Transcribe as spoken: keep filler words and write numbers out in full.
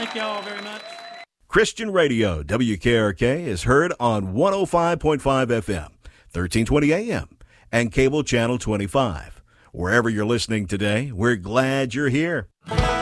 Thank you all very much. Christian Radio, W K R K, is heard on one oh five point five F M, thirteen twenty A M, and cable channel twenty-five. Wherever you're listening today, we're glad you're here.